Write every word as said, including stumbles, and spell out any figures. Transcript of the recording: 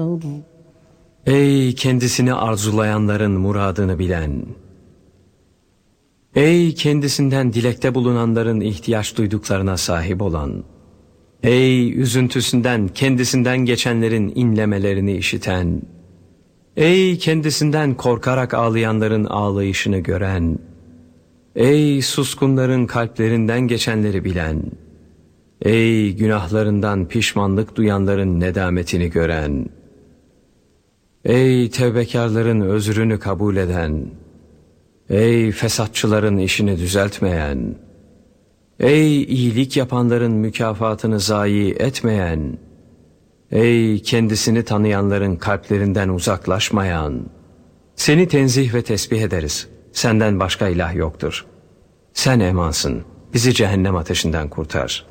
Ey kendisini arzulayanların muradını bilen, ey kendisinden dilekte bulunanların ihtiyaç duyduklarına sahip olan, ey üzüntüsünden kendisinden geçenlerin inlemelerini işiten, ey kendisinden korkarak ağlayanların ağlayışını gören, ey suskunların kalplerinden geçenleri bilen, ey günahlarından pişmanlık duyanların nedametini gören, ey tevbekarların özrünü kabul eden, ey fesatçıların işini düzeltmeyen, ey iyilik yapanların mükafatını zayi etmeyen, ey kendisini tanıyanların kalplerinden uzaklaşmayan, seni tenzih ve tesbih ederiz, senden başka ilah yoktur. Sen emansın, bizi cehennem ateşinden kurtar.